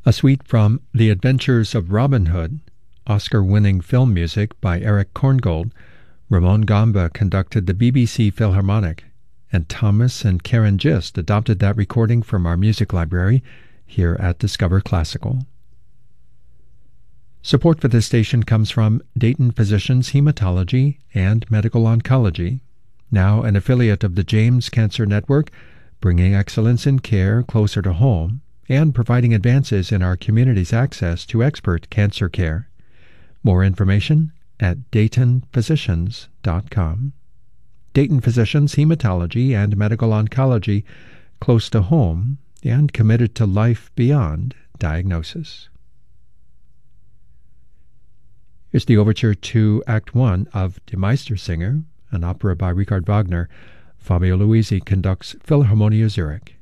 A suite from The Adventures of Robin Hood, Oscar-winning film music by Eric Korngold. Ramon Gamba conducted the BBC Philharmonic, and Thomas and Karen Gist adopted that recording from our music library here at Discover Classical. Support for this station comes from Dayton Physicians Hematology and Medical Oncology, now an affiliate of the James Cancer Network, bringing excellence in care closer to home and providing advances in our community's access to expert cancer care. More information at DaytonPhysicians.com. Dayton Physicians Hematology and Medical Oncology, close to home and committed to life beyond diagnosis. Here's the overture to Act 1 of Die Meistersinger, an opera by Richard Wagner. Fabio Luisi conducts Philharmonia Zurich.